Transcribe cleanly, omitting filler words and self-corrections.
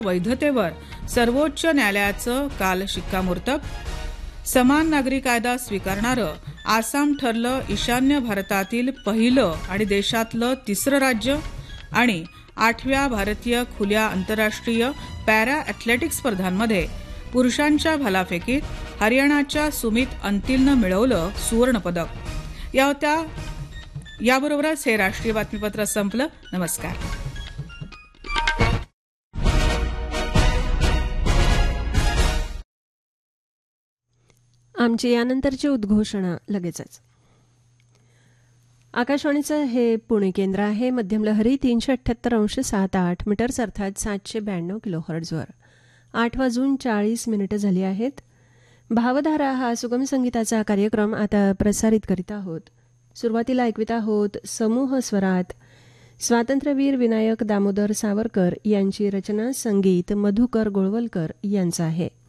वैधतेवर सर्वोच्च न्यायालयाचं काल शिक्कामोर्तब. समान नागरी कायदा स्वीकारणारं आसाम ठरलं ईशान्य भारतातील पहिलं आणि देशातलं तिसरं राज्य. आणि 8व्या भारतीय खुल्या आंतरराष्ट्रीय पॅरा ॲथलेटिक्स स्पर्धांमध्ये पुरुषांच्या भालाफेकीत हरियाणाच्या सुमित अंतिलनं मिळवलं सुवर्णपदक. याबरोबरच हे राष्ट्रीय बातमीपत्र संपलं. नमस्कार. आमची यानंतरची उद्घोषणा लगेचच. आकाशवाणीचं हे पुणे केंद्र आहे. मध्यम लहरी 378.78 मीटर्स अर्थात 792 किलोहर्ट्झवर 8:40 झाली आहेत. भावधारा हा सुगम संगीताचा कार्यक्रम आता प्रसारित करीत आहोत. सुरुवातीला ऐकवित आहोत समूह स्वरात स्वातंत्र्यवीर विनायक दामोदर सावरकर यांची रचना, संगीत मधुकर गोळवलकर यांचं आहे.